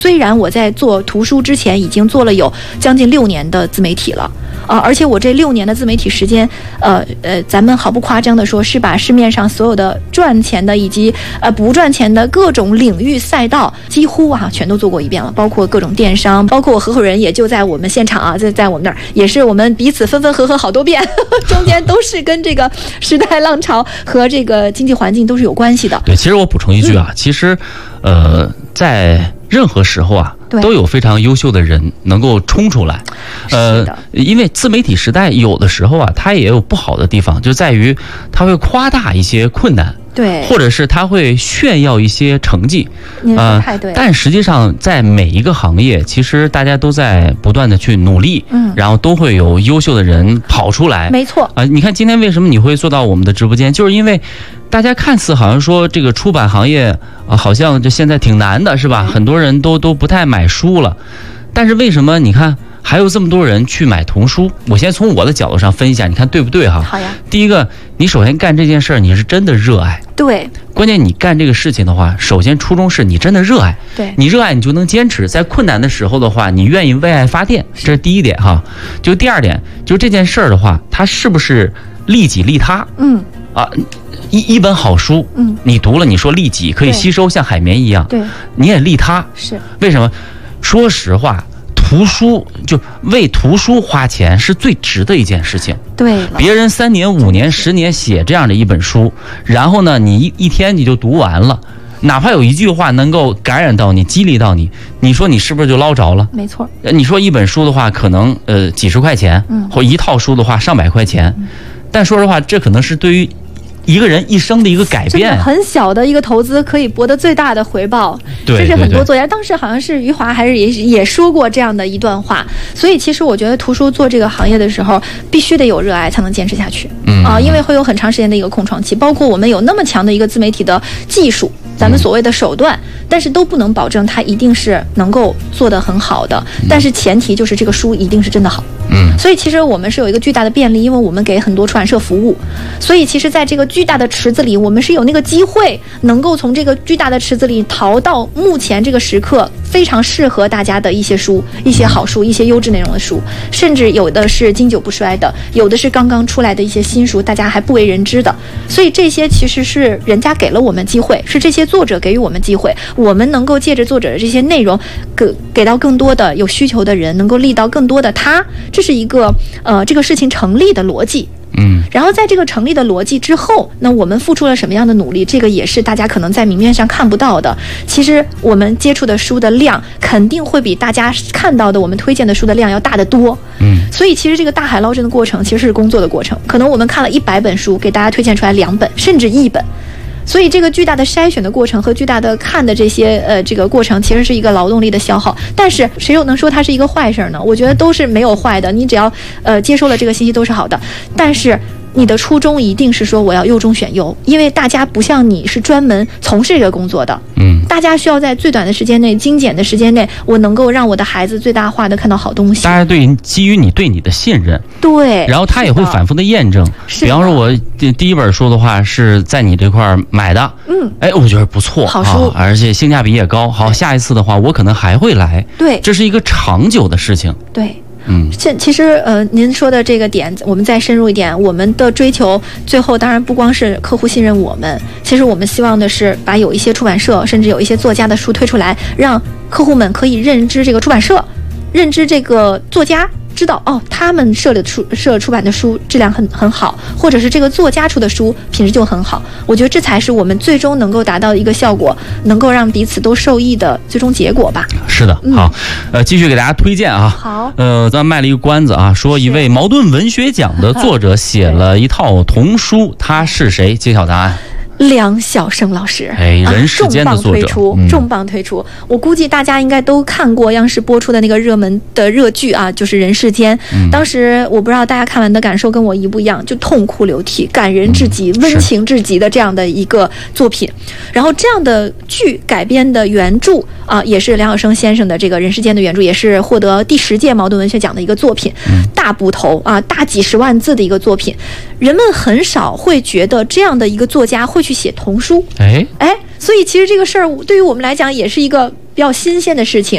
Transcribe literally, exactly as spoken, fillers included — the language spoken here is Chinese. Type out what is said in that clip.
虽然我在做图书之前已经做了有将近六年的自媒体了，啊、呃，而且我这六年的自媒体时间，呃呃，咱们毫不夸张的说，是把市面上所有的赚钱的以及呃不赚钱的各种领域赛道，几乎啊全都做过一遍了，包括各种电商，包括我合伙人也就在我们现场啊，在在我们那儿，也是我们彼此分分合合好多遍，呵呵中间都是跟这个时代浪潮和这个经济环境都是有关系的。 对，其实我补充一句啊，嗯、其实，呃，在任何时候啊，都有非常优秀的人能够冲出来，呃，因为自媒体时代有的时候啊，它也有不好的地方，就在于它会夸大一些困难， 对， 或者是它会炫耀一些成绩， 呃，太对了。 但实际上，在每一个行业，其实大家都在不断的去努力，嗯，然后都会有优秀的人跑出来， 没错啊、 呃。你看今天为什么你会坐到我们的直播间，就是因为大家看似好像说这个出版行业啊，好像这现在挺难的，是吧？很多人都都不太买书了，但是为什么你看还有这么多人去买童书？我先从我的角度上分析一下，你看对不对哈？ 好呀。 第一个，你首先干这件事儿，你是真的热爱。 对。 关键你干这个事情的话，首先初衷是你真的热爱。 对。 你热爱，你就能坚持。在困难的时候的话，你愿意为爱发电，这是第一点哈。就第二点，就这件事儿的话，它是不是利己利他？ 嗯。 啊，一一本好书， 嗯， 你读了，你说利己可以吸收，像海绵一样， 对， 你也利他， 是为什么？说实话，图书就为图书花钱是最值的一件事情。 对了， 别人三年、五年、十年写这样的一本书，然后呢，你一一天你就读完了，哪怕有一句话能够感染到你、激励到你，你说你是不是就捞着了？ 没错。 你说一本书的话，可能呃几十块钱， 嗯， 或一套书的话上百块钱，嗯，但说实话，这可能是对于一个人一生的一个改变， 很小的一个投资可以博得最大的回报。 对， 这是很多作家，当时好像是余华还是也也说过这样的一段话。所以其实我觉得图书做这个行业的时候，必须得有热爱才能坚持下去。 嗯啊，因为会有很长时间的一个空窗期，包括我们有那么强的一个自媒体的技术，咱们所谓的手段，但是都不能保证它一定是能够做得很好的。但是前提就是这个书一定是真的好。 嗯， 所以其实我们是有一个巨大的便利，因为我们给很多出版社服务，所以其实在这个巨大的池子里，我们是有那个机会能够从这个巨大的池子里淘到目前这个时刻非常适合大家的一些书，一些好书，一些优质内容的书，甚至有的是经久不衰的，有的是刚刚出来的一些新书，大家还不为人知的。所以这些其实是人家给了我们机会，是这些作者给予我们机会，我们能够借着作者的这些内容给给到更多的有需求的人，能够利到更多的他，这是一个呃这个事情成立的逻辑。 嗯， 然后在这个成立的逻辑之后，那我们付出了什么样的努力？这个也是大家可能在明面上看不到的。其实我们接触的书的量肯定会比大家看到的我们推荐的书的量要大得多。 嗯， 所以其实这个大海捞针的过程其实是工作的过程。可能我们看了一百本书，给大家推荐出来两本甚至一本。所以这个巨大的筛选的过程和巨大的看的这些呃这个过程，其实是一个劳动力的消耗。但是谁又能说它是一个坏事呢？我觉得都是没有坏的，你只要呃接收了这个信息都是好的。但是你的初衷一定是说我要优中选优，因为大家不像你是专门从事这个工作的， 嗯， 大家需要在最短的时间内、精简的时间内，我能够让我的孩子最大化的看到好东西。 大家对基于你对你的信任， 对， 然后他也会反复的验证。比方说，我第第一本书的话是在你这块买的， 嗯， 哎，我觉得不错， 好书， 啊，而且性价比也高。好，下一次的话，我可能还会来。 对， 这是一个长久的事情。 对。 嗯， 这其实呃，您说的这个点，我们再深入一点，我们的追求最后当然不光是客户信任我们，其实我们希望的是把有一些出版社，甚至有一些作家的书推出来，让客户们可以认知这个出版社，认知这个作家。知道哦，他们社里出社出版的书质量很很好，或者是这个作家出的书品质就很好。我觉得这才是我们最终能够达到一个效果，能够让彼此都受益的最终结果吧。 是的， 嗯、 好，呃，继续给大家推荐啊。 好， 呃，咱卖了一个关子啊，说一位茅盾文学奖的作者写了一套童书，他是谁？揭晓答案。 梁晓声老师， 哎，人世间的作者， 啊、重磅推出，嗯、重磅推出。我估计大家应该都看过央视播出的那个热门的热剧啊，就是《人世间》。嗯、当时我不知道大家看完的感受跟我一不一样，就痛哭流涕、感人至极、嗯、温情至极的这样的一个作品。然后这样的剧改编的原著啊，也是梁晓声先生的这个《人世间》的原著，也是获得第十届茅盾文学奖的一个作品，嗯、大部头啊，大几十万字的一个作品。人们很少会觉得这样的一个作家会去写童书， 哎哎，所以其实这个事儿对于我们来讲也是一个比较新鲜的事情。